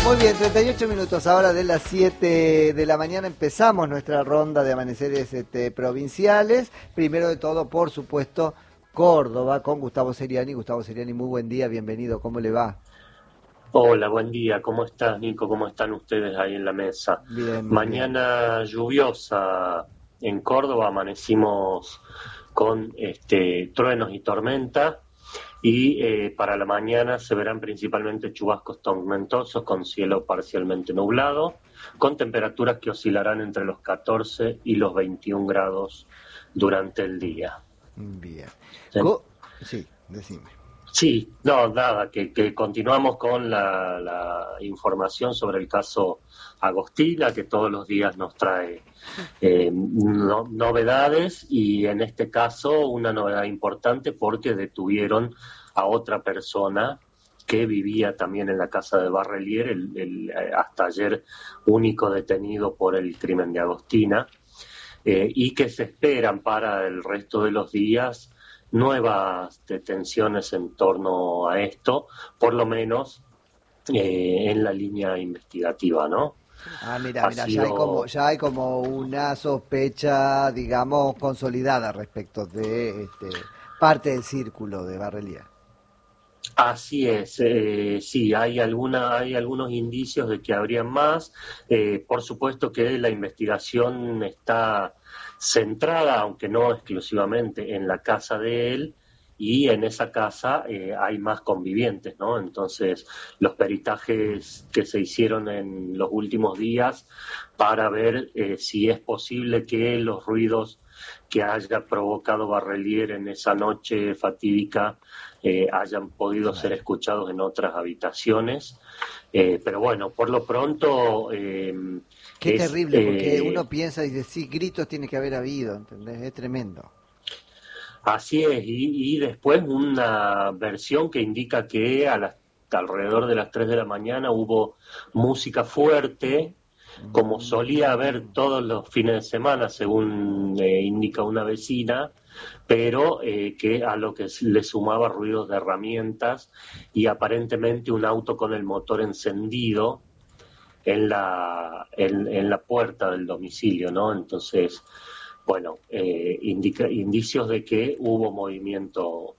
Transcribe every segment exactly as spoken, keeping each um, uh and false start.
Muy bien, treinta y ocho minutos ahora de las siete de la mañana empezamos nuestra ronda de amaneceres este, provinciales. Primero de todo, por supuesto, Córdoba con Gustavo Seriani. Gustavo Seriani, muy buen día, bienvenido, ¿cómo le va? Hola, buen día, ¿cómo estás, Nico? ¿Cómo están ustedes ahí en la mesa? Bien, muy bien. Mañana lluviosa en Córdoba, amanecimos con este, truenos y tormenta y eh, para la mañana se verán principalmente chubascos tormentosos con cielo parcialmente nublado, con temperaturas que oscilarán entre los catorce y los veintiún grados durante el día. Bien. ¿Sí? Co- sí, decime. Sí, no, nada, que, que continuamos con la, la información sobre el caso Agostina, que todos los días nos trae eh, no- novedades y en este caso una novedad importante porque detuvieron a otra persona que vivía también en la casa de Barrelier, el, el, eh, hasta ayer único detenido por el crimen de Agostina, eh, y que se esperan para el resto de los días nuevas detenciones en torno a esto, por lo menos eh, en la línea investigativa, ¿no? Ah, mira, Ha mira, ya hay como, sido, ya hay como una sospecha, digamos, consolidada respecto de este, parte del círculo de Barrelia. así es, eh, sí, hay alguna, hay algunos indicios de que habría más. Eh, por supuesto que la investigación está centrada, aunque no exclusivamente, en la casa de él, y en esa casa eh, hay más convivientes, ¿no? Entonces, los peritajes que se hicieron en los últimos días para ver eh, si es posible que los ruidos que haya provocado Barrelier en esa noche fatídica eh, hayan podido ser Claro. escuchados en otras habitaciones. Eh, pero bueno, por lo pronto eh, Qué es... terrible, porque eh, uno piensa y dice, sí, gritos tiene que haber habido, ¿entendés? Es tremendo. Así es, y, y después una versión que indica que a las, alrededor de las tres de la mañana hubo música fuerte, como solía haber Mm, todos los fines de semana, según eh, indica una vecina, pero eh, que a lo que le sumaba ruidos de herramientas y aparentemente un auto con el motor encendido en la, en, en la puerta del domicilio, ¿no? Entonces, bueno, eh, indica, indicios de que hubo movimiento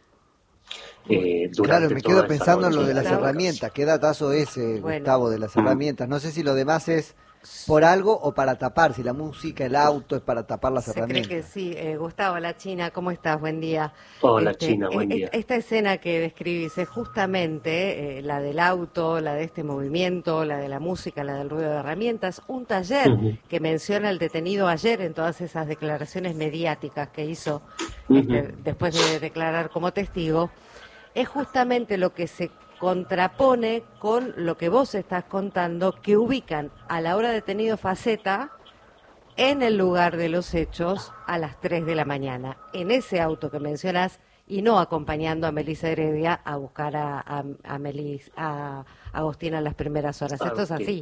Gu- eh, Claro, durante me quedo toda esa pensando en lo noche de las en la Gustavo, casa. herramientas. ¿Qué datazo es, eh, bueno, Gustavo, de las Mm. herramientas? No sé si lo demás es por algo o para tapar, si la música, el auto es para tapar las se cree que herramientas. sí. Eh, Gustavo, la China, ¿cómo estás? Buen día. Hola Este, China, e- buen e- día. esta escena que describís es justamente eh, la del auto, la de este movimiento, la de la música, la del ruido de herramientas, un taller Ujú, que menciona el detenido ayer en todas esas declaraciones mediáticas que hizo ujú. este, después de declarar como testigo. Es justamente lo que se contrapone con lo que vos estás contando, que ubican al ahora detenido Faceta en el lugar de los hechos a las tres de la mañana, en ese auto que mencionas y no acompañando a Melissa Heredia a buscar a, a, a, Melis, a Agostina en las primeras horas. Esto es Agustín. así.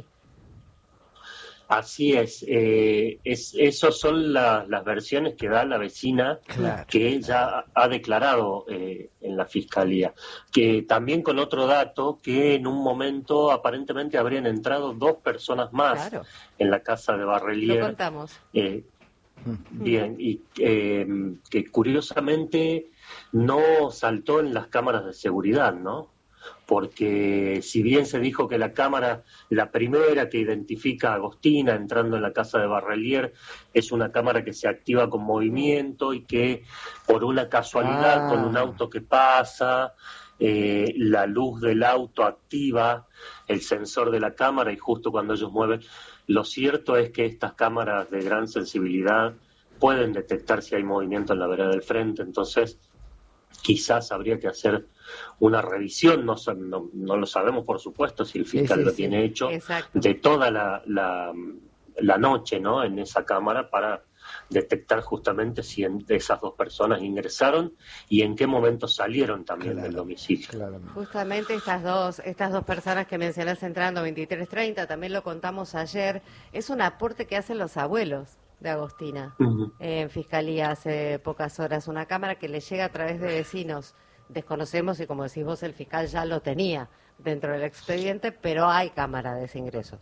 Así es, eh, es esos son la- las versiones que da la vecina Claro, que ya claro. ha ha declarado eh, en la fiscalía, que también con otro dato que en un momento aparentemente habrían entrado dos personas más Claro, en la casa de lo Barrelier, contamos. eh, Mm. bien, y eh, que curiosamente no saltó en las cámaras de seguridad, ¿no? Porque si bien se dijo que la cámara, la primera que identifica a Agostina entrando en la casa de Barrelier, es una cámara que se activa con Mm. movimiento y que por una casualidad con un Ah, auto que pasa, eh, la luz del auto activa el sensor de la cámara y justo cuando ellos mueven, lo cierto es que estas cámaras de gran sensibilidad pueden detectar si hay movimiento en la vereda del frente, entonces quizás habría que hacer una revisión, no, no, no lo sabemos por supuesto si el sí, fiscal sí, lo sí. tiene hecho, Exacto. de toda la, la, la noche, ¿no? En esa cámara para detectar justamente si en, esas dos personas ingresaron y en qué momento salieron también del Claramente, domicilio. claramente. Justamente estas dos, estas dos personas que mencionás entrando veintitrés treinta, también lo contamos ayer, es un aporte que hacen los abuelos de Agostina Ujú. eh, en Fiscalía hace pocas horas, una cámara que le llega a través de vecinos. Desconocemos y como decís vos, el fiscal ya lo tenía, dentro del expediente, pero hay cámara de ese ingreso.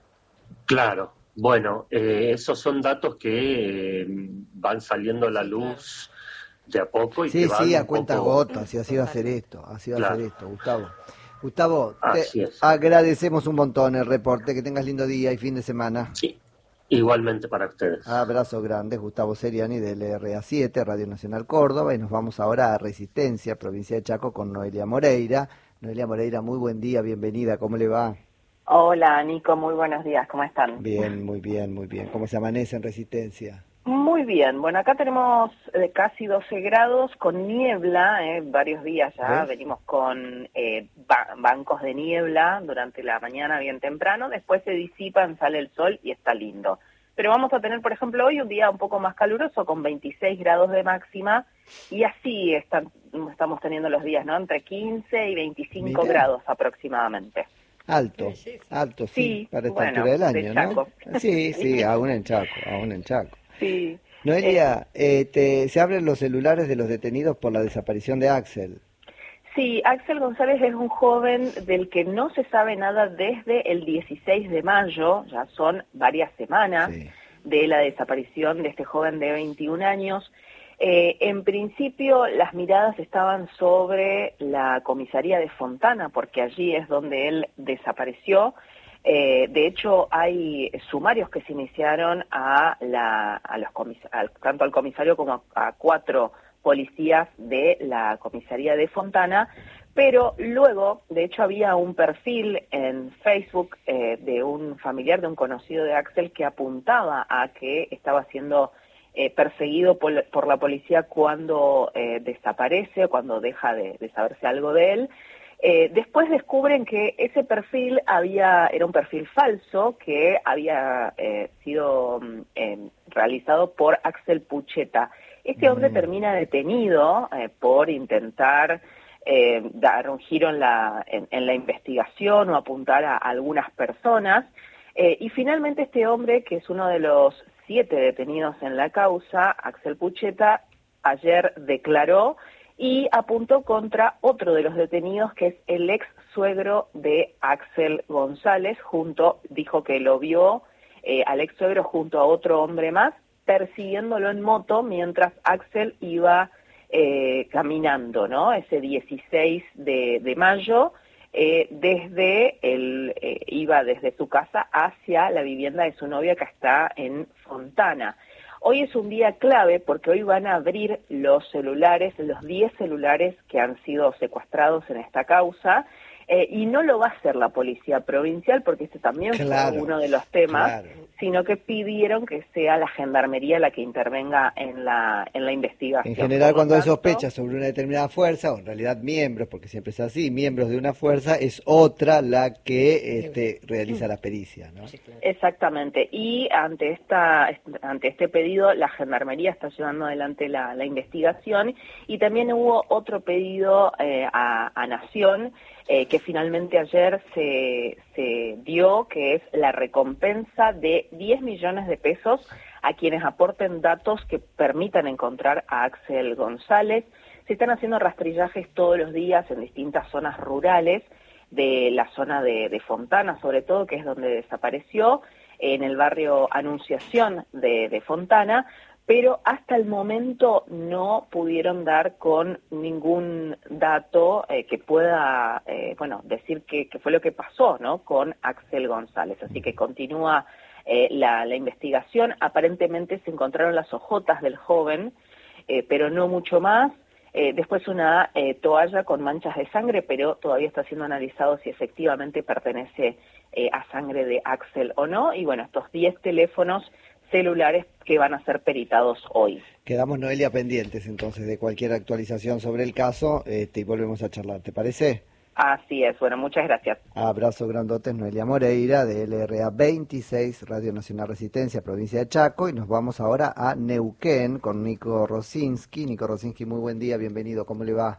Claro, bueno, eh, esos son datos que eh, van saliendo a la luz de a poco y Sí, que van sí, a un cuenta poco... gotas, y así va a ser esto, así va a ser Claro, esto, Gustavo. Gustavo, te así es. agradecemos un montón el reporte, que tengas lindo día y fin de semana. Sí, igualmente para ustedes. Abrazo grande, Gustavo Seriani del R A siete, Radio Nacional Córdoba, y nos vamos ahora a Resistencia, provincia de Chaco, con Noelia Moreira. Noelia Moreira, muy buen día, bienvenida, ¿cómo le va? Hola, Nico, muy buenos días, ¿cómo están? Bien, muy bien, muy bien. ¿Cómo se amanece en Resistencia? Muy bien, bueno, acá tenemos eh, casi doce grados con niebla, eh, varios días ya, ¿Ves? venimos con eh, ba bancos de niebla durante la mañana bien temprano, después se disipan, sale el sol y está lindo. Pero vamos a tener, por ejemplo, hoy un día un poco más caluroso con veintiséis grados de máxima y así están, estamos teniendo los días, ¿no? Entre quince y veinticinco Mirá. grados aproximadamente. Alto, alto, sí, Sí, para esta bueno, altura del de año, Chaco. ¿no? Sí, sí, aún en Chaco, aún en Chaco. Sí. Noelia, eh, te, se abren los celulares de los detenidos por la desaparición de Axel. Sí, Axel González es un joven del que no se sabe nada desde el dieciséis de mayo, ya son varias semanas Sí. de la desaparición de este joven de veintiún años. Eh, en principio las miradas estaban sobre la comisaría de Fontana, porque allí es donde él desapareció. Eh, de hecho, hay sumarios que se iniciaron a, la, a los comis al, tanto al comisario como a, a cuatro policías de la comisaría de Fontana, pero luego, de hecho, había un perfil en Facebook eh, de un familiar, de un conocido de Axel, que apuntaba a que estaba siendo eh, perseguido por, por la policía cuando eh, desaparece, cuando deja de, de saberse algo de él. Eh, después descubren que ese perfil había era un perfil falso que había eh, sido eh, realizado por Axel Pucheta. Este hombre Mm. termina detenido eh, por intentar eh, dar un giro en la, en, en la investigación o apuntar a, a algunas personas. Eh, y finalmente este hombre, que es uno de los siete detenidos en la causa, Axel Pucheta, ayer declaró y apuntó contra otro de los detenidos, que es el ex suegro de Axel González, junto, dijo que lo vio eh, al ex suegro junto a otro hombre más, persiguiéndolo en moto mientras Axel iba eh, caminando, ¿no? Ese dieciséis de, de mayo, eh, desde el, eh, iba desde su casa hacia la vivienda de su novia que está en Fontana. Hoy es un día clave porque hoy van a abrir los celulares, los diez celulares que han sido secuestrados en esta causa, eh, y no lo va a hacer la policía provincial porque este también Claro, fue uno de los temas, claro. sino que pidieron que sea la gendarmería la que intervenga en la, en la investigación. En general, Por lo cuando hay tanto, sospechas sobre una determinada fuerza, o en realidad miembros, porque siempre es así, miembros de una fuerza, es otra la que este, realiza la pericia, ¿no? Exactamente, y ante esta ante este pedido la Gendarmería está llevando adelante la, la investigación y también hubo otro pedido eh, a, a Nación eh, que finalmente ayer se, se dio, que es la recompensa de diez millones de pesos a quienes aporten datos que permitan encontrar a Axel González. Se están haciendo rastrillajes todos los días en distintas zonas rurales de la zona de, de Fontana, sobre todo, que es donde desapareció, en el barrio Anunciación de, de Fontana, pero hasta el momento no pudieron dar con ningún dato eh, que pueda, eh, bueno, decir que, que fue lo que pasó, ¿no?, con Axel González. Así que continúa eh, la, la investigación. Aparentemente se encontraron las ojotas del joven, eh, pero no mucho más. Eh, después una eh, toalla con manchas de sangre, pero todavía está siendo analizado si efectivamente pertenece eh, a sangre de Axel o no. Y bueno, estos diez teléfonos celulares que van a ser peritados hoy. Quedamos, Noelia, pendientes entonces de cualquier actualización sobre el caso este, y volvemos a charlar, ¿te parece? Así es, bueno, muchas gracias. Abrazo grandote, Noelia Moreira de L R A veintiséis, Radio Nacional Resistencia, provincia de Chaco, y nos vamos ahora a Neuquén con Nico Rosinski. Nico Rosinski, muy buen día, bienvenido, ¿cómo le va?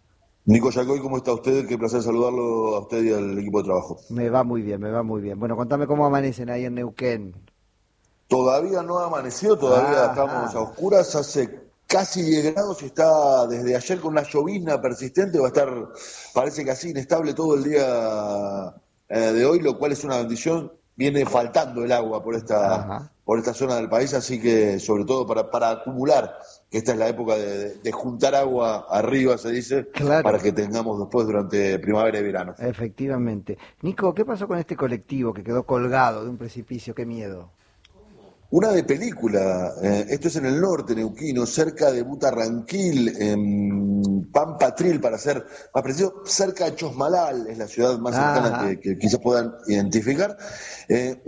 Nico Yacoy, ¿cómo está usted? Qué placer saludarlo a usted y al equipo de trabajo. Me va muy bien, me va muy bien. Bueno, contame cómo amanecen ahí en Neuquén. Todavía no ha amanecido, todavía Ajá. estamos a oscuras, hace casi diez grados y está desde ayer con una llovizna persistente, va a estar, parece que así, inestable todo el día eh, de hoy, lo cual es una bendición. Viene faltando el agua por esta, Ajá. por esta zona del país, así que sobre todo para, para acumular, que esta es la época de, de juntar agua arriba, se dice, claro. para que tengamos después durante primavera y verano. Efectivamente. Nico, ¿qué pasó con este colectivo que quedó colgado de un precipicio? ¡Qué miedo! Una de película, eh, esto es en el norte neuquino, cerca de Butarranquil, en Pampatril, para ser más preciso, cerca de Chosmalal, es la ciudad más cercana que, que quizás puedan identificar. Eh,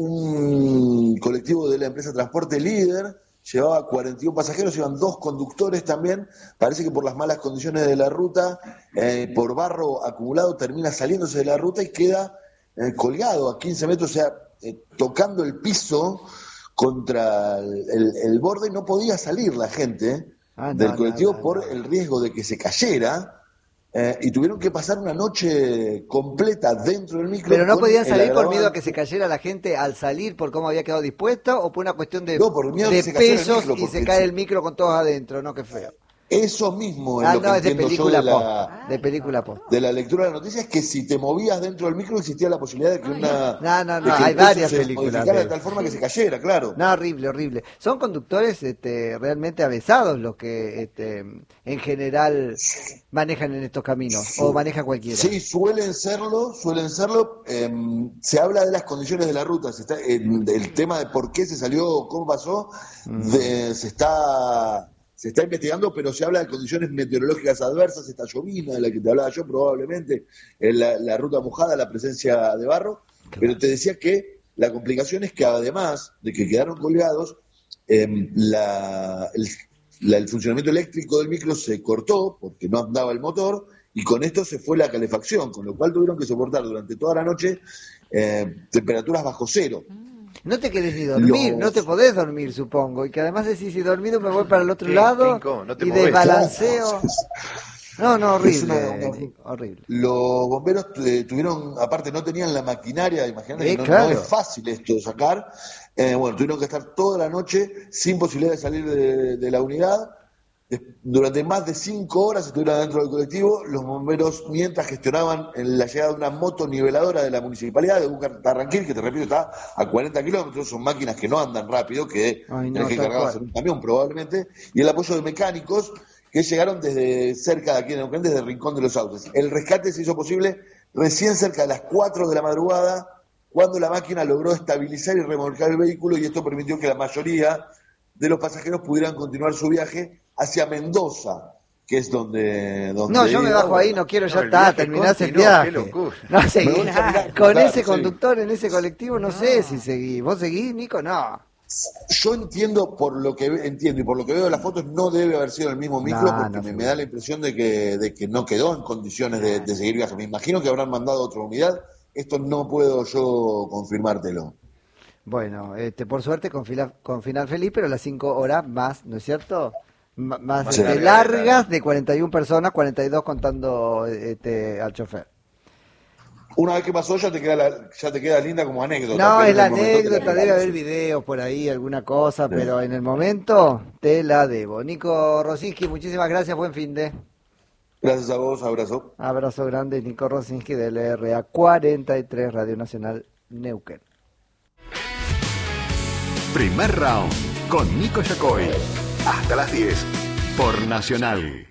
un colectivo de la empresa Transporte Líder llevaba cuarenta y uno pasajeros, iban dos conductores también, parece que por las malas condiciones de la ruta, eh, por barro acumulado, termina saliéndose de la ruta y queda eh, colgado a quince metros, o sea, eh, tocando el piso contra el, el, el borde, no podía salir la gente ah, del no, colectivo no, no, por no. el riesgo de que se cayera, eh, y tuvieron que pasar una noche completa dentro del micro. ¿Pero no podían salir por miedo a que se cayera la gente al salir por cómo había quedado dispuesta, o por una cuestión de, no, por miedo de que se pesos el y se cae el micro con todos adentro? No, qué feo. Eso mismo es ah, lo no, que es de entiendo película yo de post, la, de película post. de la lectura de la noticia, es que si te movías dentro del micro existía la posibilidad de que una... No, no, no, hay varias películas. De, de tal forma que se cayera, claro. No, horrible, horrible. Son conductores este, realmente avesados los que este, en general manejan en estos caminos, sí. o maneja cualquiera. Sí, suelen serlo, suelen serlo. Eh, se habla de las condiciones de la ruta, se está, eh, el tema de por qué se salió, cómo pasó, mm. de, se está... Se está investigando, pero se habla de condiciones meteorológicas adversas, esta llovina de la que te hablaba yo probablemente, en la, la ruta mojada, la presencia de barro, claro. Pero te decía que la complicación es que además de que quedaron colgados, eh, la, el, la, el funcionamiento eléctrico del micro se cortó porque no andaba el motor, y con esto se fue la calefacción, con lo cual tuvieron que soportar durante toda la noche eh, temperaturas bajo cero. No te querés ni dormir, Los... no te podés dormir, supongo. Y que además decís, si dormido me voy para el otro ¿Qué? lado no te y desbalanceo. No, no, horrible, una, una, horrible. Los bomberos eh, tuvieron, aparte no tenían la maquinaria, imagínate eh, que no, claro. no es fácil esto de sacar. Eh, bueno, tuvieron que estar toda la noche sin posibilidad de salir de, de la unidad. Durante más de cinco horas estuvieron dentro del colectivo los bomberos mientras gestionaban la llegada de una moto niveladora de la municipalidad de Butarranquil, que te repito está a cuarenta kilómetros, son máquinas que no andan rápido, que Ay, no, tenés que cargarlas en un camión probablemente, y el apoyo de mecánicos que llegaron desde cerca de aquí en Neuquén, desde el Rincón de los Autos. El rescate se hizo posible recién cerca de las cuatro de la madrugada, cuando la máquina logró estabilizar y remolcar el vehículo, y esto permitió que la mayoría de los pasajeros pudieran continuar su viaje hacia Mendoza, que es donde... donde no, yo me bajo ahí, no quiero, ya no, está, terminás el viaje. No seguí, con claro, ese conductor sí. en ese colectivo, no, no sé si seguí. ¿Vos seguís, Nico? No. Yo entiendo, por lo que entiendo y por lo que veo de las fotos, no debe haber sido el mismo micro, no, porque no me, me da la impresión de que, de que no quedó en condiciones de, de seguir viaje. Me imagino que habrán mandado otra unidad, esto no puedo yo confirmártelo. Bueno, este, por suerte con, fila, con final feliz, pero las cinco horas más, ¿no es cierto? M más sí, este, largas de cuarenta y una personas, cuarenta y dos contando este, al chofer. Una vez que pasó ya te queda la, ya te queda linda como anécdota. No, es la anécdota, debe haber videos por ahí, alguna cosa, sí. Pero en el momento te la debo. Nico Rosinski, muchísimas gracias, buen fin de. Gracias a vos, abrazo. Abrazo grande, Nico Rosinski del R A cuarenta y tres, Radio Nacional Neuquén. Primer round con Nico Yacoy. Hasta las diez por Nacional.